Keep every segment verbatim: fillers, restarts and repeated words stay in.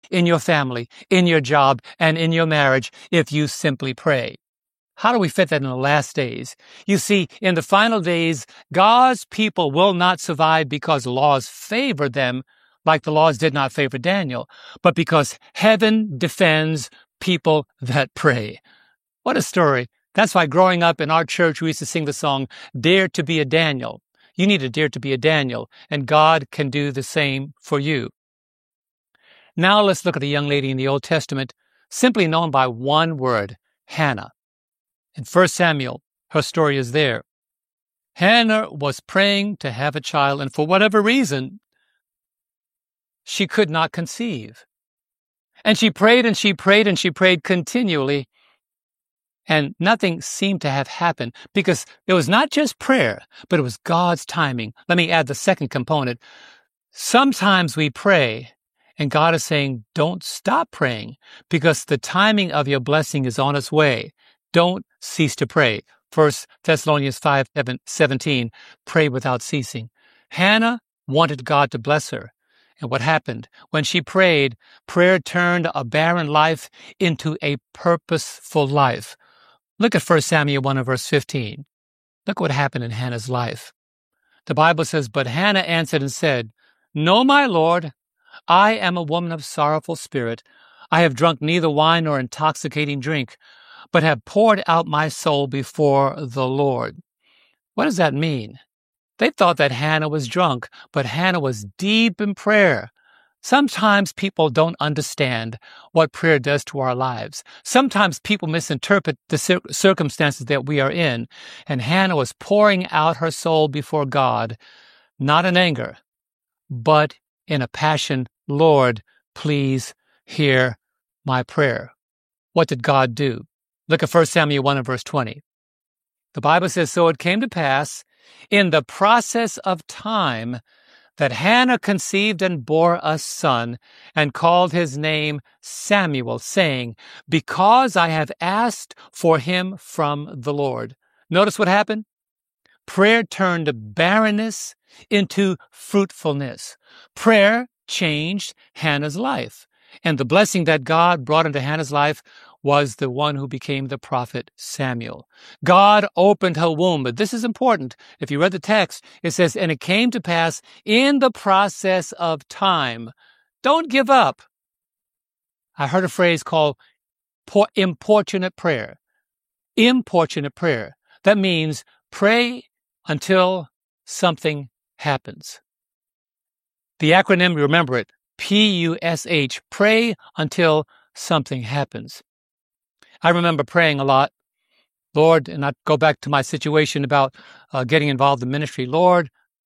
in your family, in your job, and in your marriage if you simply pray. How do we fit that in the last days? You see, in the final days, God's people will not survive because laws favor them like the laws did not favor Daniel, but because heaven defends people that pray. What a story. That's why growing up in our church, we used to sing the song, Dare to be a Daniel. You need to dare to be a Daniel, and God can do the same for you. Now let's look at a young lady in the Old Testament, simply known by one word, Hannah. In First Samuel, her story is there. Hannah was praying to have a child, and for whatever reason, she could not conceive. And she prayed and she prayed and she prayed continually, and nothing seemed to have happened because it was not just prayer, but it was God's timing. Let me add the second component. Sometimes we pray, and God is saying, don't stop praying because the timing of your blessing is on its way. Don't cease to pray. First Thessalonians five seventeen, pray without ceasing. Hannah wanted God to bless her. And what happened? When she prayed, prayer turned a barren life into a purposeful life. Look at First Samuel one and verse fifteen. Look what happened in Hannah's life. The Bible says, but Hannah answered and said, no, my Lord, I am a woman of sorrowful spirit. I have drunk neither wine nor intoxicating drink, but have poured out my soul before the Lord. What does that mean? They thought that Hannah was drunk, but Hannah was deep in prayer. Sometimes people don't understand what prayer does to our lives. Sometimes people misinterpret the cir- circumstances that we are in, and Hannah was pouring out her soul before God, not in anger, but in a passion. Lord, please hear my prayer. What did God do? Look at First Samuel one and verse twenty. The Bible says, so it came to pass in the process of time that Hannah conceived and bore a son and called his name Samuel, saying, because I have asked for him from the Lord. Notice what happened? Prayer turned barrenness into fruitfulness. Prayer changed Hannah's life. And the blessing that God brought into Hannah's life was the one who became the prophet Samuel. God opened her womb. But this is important. If you read the text, it says, and it came to pass in the process of time. Don't give up. I heard a phrase called importunate prayer. Importunate prayer. That means pray until something happens. The acronym, remember it, P U S H, pray until something happens. I remember praying a lot, Lord, and I go back to my situation about uh, getting involved in ministry. Lord,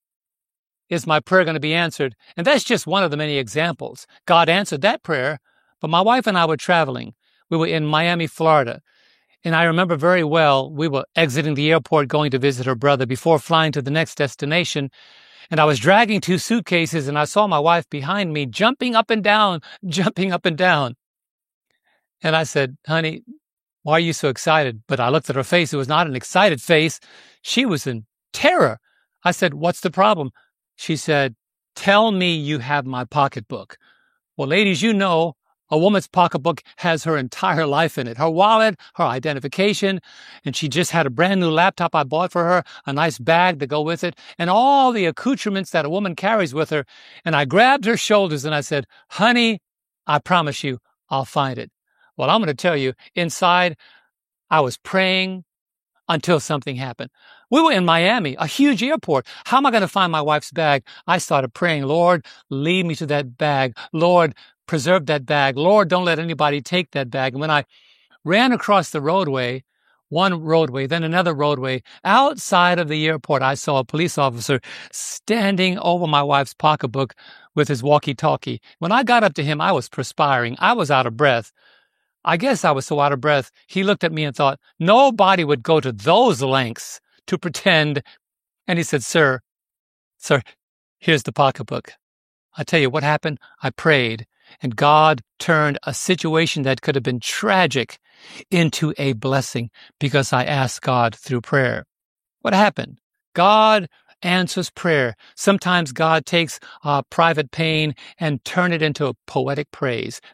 is my prayer going to be answered? And that's just one of the many examples. God answered that prayer, but my wife and I were traveling. We were in Miami, Florida. And I remember very well, we were exiting the airport going to visit her brother before flying to the next destination. And I was dragging two suitcases, and I saw my wife behind me jumping up and down, jumping up and down. And I said, honey, why are you so excited? But I looked at her face. It was not an excited face. She was in terror. I said, what's the problem? She said, tell me you have my pocketbook. Well, ladies, you know, a woman's pocketbook has her entire life in it. Her wallet, her identification, and she just had a brand new laptop I bought for her, a nice bag to go with it, and all the accoutrements that a woman carries with her. And I grabbed her shoulders and I said, honey, I promise you, I'll find it. Well, I'm going to tell you, inside, I was praying until something happened. We were in Miami, a huge airport. How am I going to find my wife's bag? I started praying, Lord, lead me to that bag. Lord, preserve that bag. Lord, don't let anybody take that bag. And when I ran across the roadway, one roadway, then another roadway, outside of the airport, I saw a police officer standing over my wife's pocketbook with his walkie-talkie. When I got up to him, I was perspiring. I was out of breath. I guess I was so out of breath, he looked at me and thought, nobody would go to those lengths to pretend. And he said, sir, sir, here's the pocketbook. I tell you what happened. I prayed, and God turned a situation that could have been tragic into a blessing because I asked God through prayer. What happened? God answers prayer. Sometimes God takes uh, private pain and turn it into a poetic praise.